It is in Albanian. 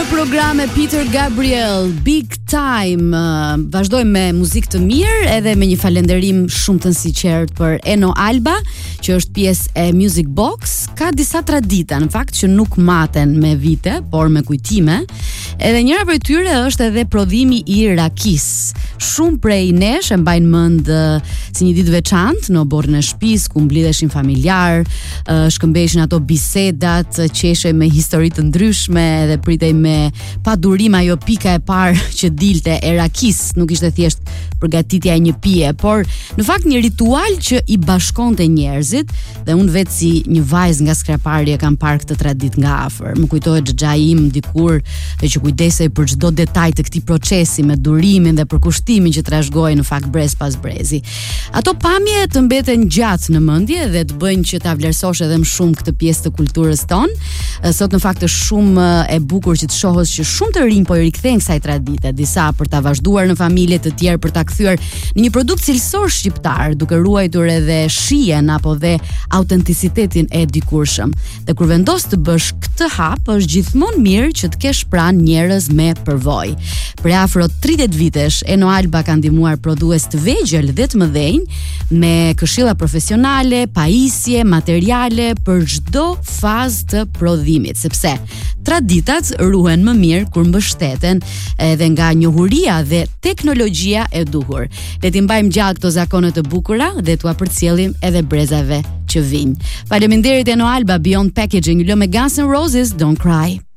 program e Peter Gabriel, Big Time. Vazhdojmë me muzikë të mirë edhe me një falënderim shumë të sinqert për Eno Alba, që është pjesë e Music Box. Ka disa tradita, në fakt, që nuk maten me vite, por me kujtime. Edhe njëra prej tyre është edhe prodhimi i rakis. Shumë prej nesh e mbajnë mend si një ditë veçantë në oborrin e shtëpisë, ku mblidheshin familjar, shkëmbeshin ato bisedat, qeshej me histori të ndryshme dhe pritej me padurim ajo pika e parë që dilte e rakis. Nuk ishte thjesht përgatitja e një pije, por në fakt një ritual që i bashkonte njerëzit, dhe unë vetë si një vajzë nga Skrapari kam parë këtë traditë nga afër. Më kujtohet xhaxhai im dikur që kujdesej për çdo detaj të këtij procesi me durimin dhe përkushtimin që trashëgoi në fakt brez pas brezi. Ato pamje të mbeten gjatë në mendje dhe të bëjnë që ta vlerësosh edhe më shumë këtë pjesë të kulturës tonë. Sot në fakt është shumë e bukur që të shohësh që shumë të rinj po i rikthejnë kësaj tradite, disa për ta vazhduar në familje, të tjerë për ta kthyer në një produkt cilësor shqiptar, duke ruajtur edhe shijen apo dhe autenticitetin e dikurshëm. Dhe kur vendos të bësh këtë hap, është gjithmonë mirë që të kesh pranë njerëz me përvojë. Për afro 30 vitesh, Eno Alba ka ndihmuar prodhues të vegjël dhe të mëdhenj me këshilla profesionale, pajisje, materiale për çdo fazë të prodhimit, sepse traditat ruhen më mirë kur mbështeten edhe nga njohuria dhe teknologjia e duhur. Le t'i mbajmë gjallë këto zakone të bukura dhe t'ua përcjellim edhe brezave që vijnë. Faleminderit Eno Alba, Beyond Packaging, lë me Guns N' Roses, Don't Cry.